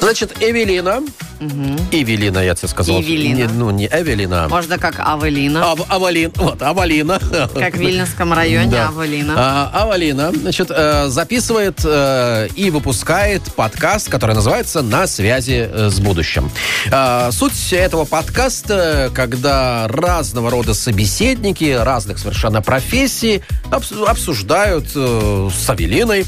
Значит, Эвелина. Эвелина, я тебе сказал. Эвелина. Не Эвелина. Можно как Авелина. Авалина. Как в Вильнюсском районе, да. Авелина. Авалина, значит, записывает и выпускает подкаст, который называется «На связи с будущим». Суть этого подкаста, когда разного рода собеседники, разных совершенно профессий обсуждают с Авелиной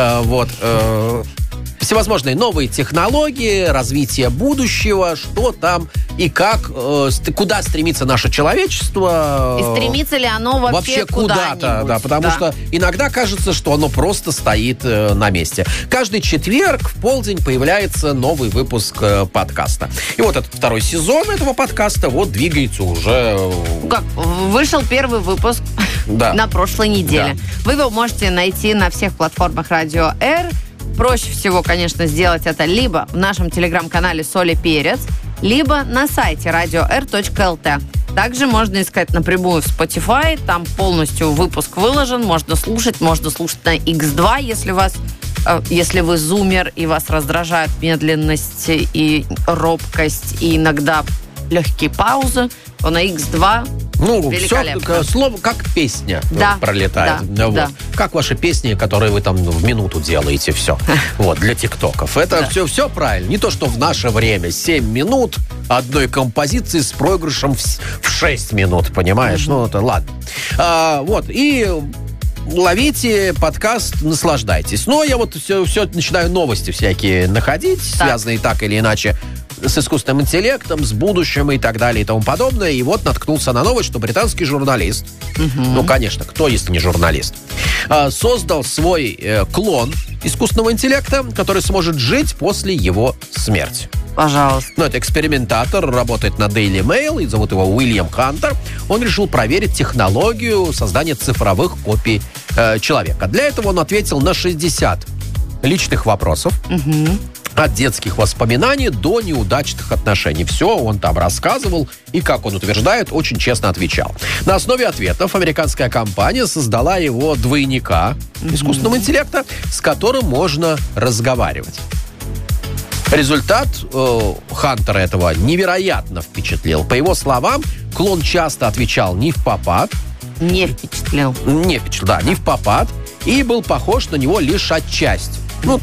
всевозможные новые технологии, развитие будущего, что там и как, куда стремится наше человечество. И стремится ли оно вообще куда-то, да, потому что иногда кажется, что оно просто стоит на месте. Каждый четверг в полдень появляется новый выпуск подкаста. И вот этот второй сезон этого подкаста двигается уже... Вышел первый выпуск на прошлой неделе. Да. Вы его можете найти на всех платформах Радио Р. Проще всего, конечно, сделать это либо в нашем телеграм-канале «Соль и перец», либо на сайте radio.r.lt. Также можно искать напрямую в Spotify, там полностью выпуск выложен, можно слушать на X2, если вы зумер и вас раздражает медленность и робкость, и иногда легкие паузы, то на X2 великолепно. Все слово как песня пролетает. Да. Как ваши песни, которые вы там в минуту делаете, все. Для тиктоков. Это все правильно. Не то, что в наше время 7 минут одной композиции с проигрышем в 6 минут, понимаешь? Это ладно. И ловите подкаст, наслаждайтесь. Но я все начинаю новости всякие находить, связанные так или иначе с искусственным интеллектом, с будущим и так далее и тому подобное. И наткнулся на новость, что британский журналист, конечно, кто, если не журналист, создал свой клон искусственного интеллекта, который сможет жить после его смерти. Пожалуйста. Это экспериментатор, работает на Daily Mail, и зовут его Уильям Хантер. Он решил проверить технологию создания цифровых копий человека. Для этого он ответил на 60 личных вопросов. От детских воспоминаний до неудачных отношений. Все он там рассказывал и, как он утверждает, очень честно отвечал. На основе ответов американская компания создала его двойника искусственного интеллекта, с которым можно разговаривать. Результат Хантера этого невероятно впечатлил. По его словам, клон часто отвечал не впопад. Не впечатлил, не впопад. И был похож на него лишь отчасти.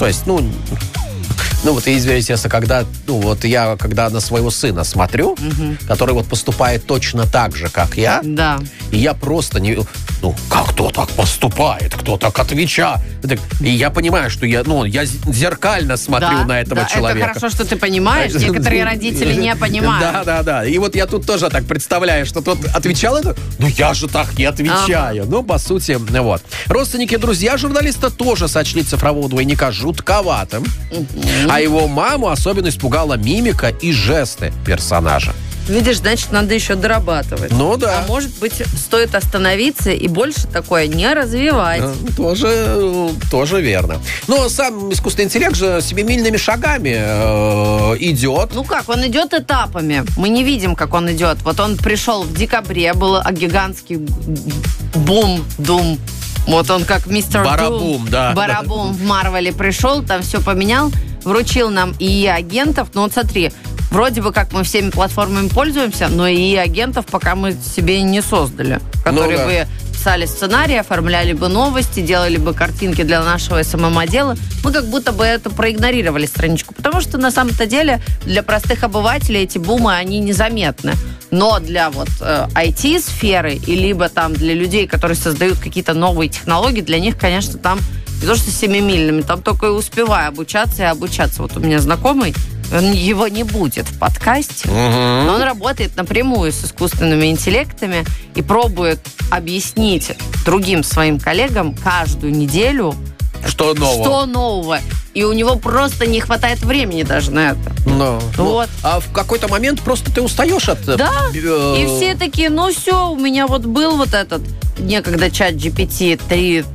Естественно, когда на своего сына смотрю, который поступает точно так же, как я, и я просто не... как кто так поступает, кто так отвечает? И я понимаю, что я зеркально смотрю на этого человека. Это хорошо, что ты понимаешь. Некоторые родители не понимают. Да. И я тут тоже так представляю, что тот отвечал это, я же так не отвечаю. По сути, Родственники и друзья журналиста тоже сочли цифрового двойника жутковатым. А его маму особенно испугала мимика и жесты персонажа. Видишь, значит, надо еще дорабатывать. А может быть, стоит остановиться и больше такое не развивать. Тоже верно. Но сам искусственный интеллект же семимильными шагами идет. Он идет этапами. Мы не видим, как он идет. Он пришел в декабре, был гигантский бум-дум. Он как мистер Барабум, Барабум в Марвеле пришел, там все поменял, вручил нам ИИ-агентов. Смотри, вроде бы как мы всеми платформами пользуемся, но ИИ-агентов пока мы себе не создали, которые бы писали сценарии, оформляли бы новости, делали бы картинки для нашего СММ-отдела. Мы как будто бы это проигнорировали страничку, потому что на самом-то деле для простых обывателей эти бумы, они незаметны. Но для IT-сферы и либо там для людей, которые создают какие-то новые технологии, для них, конечно, там не то, что семимильными, там только и успевай обучаться и обучаться. У меня знакомый, его не будет в подкасте, но он работает напрямую с искусственными интеллектами и пробует объяснить другим своим коллегам каждую неделю, что нового. И у него просто не хватает времени даже на это. А в какой-то момент просто ты устаешь от... Да, и все такие, все, у меня был этот некогда чат GPT 3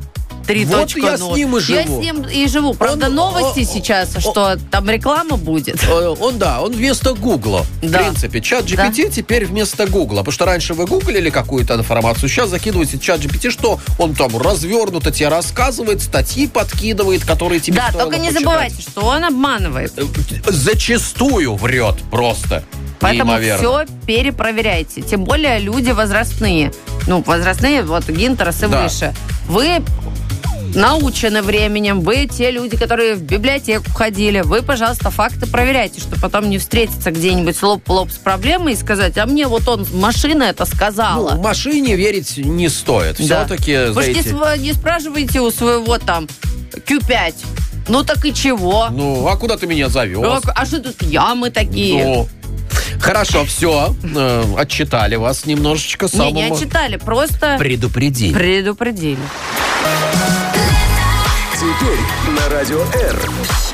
3.0. Вот я с ним и живу. Я с ним и живу. Правда, новости сейчас, что там реклама будет. Он вместо Гугла. Да. В принципе, чат GPT теперь вместо Гугла. Потому что раньше вы гуглили какую-то информацию, сейчас закидываете чат GPT, что он там развернуто тебе рассказывает, статьи подкидывает, которые тебе Да, стоило только не почитать. забывайте, что он обманывает. Зачастую врет просто. Поэтому Неимоверно. все перепроверяйте. Тем более люди возрастные. Ну, возрастные, вот Гинтерс и Да. выше. Вы научены временем, вы те люди, которые в библиотеку ходили, вы, пожалуйста, факты проверяйте, чтобы потом не встретиться где-нибудь лоб в лоб с проблемой и сказать, а мне вот машина это сказала. Ну, машине верить не стоит. Да. Все-таки, Вы же знаете... не спрашиваете у своего там Q5. Ну так и чего? Ну, а куда ты меня завез? А что тут ямы такие? Ну, хорошо, все. Отчитали вас немножечко. Не отчитали, просто предупредили. предупредили. Теперь на Радио R.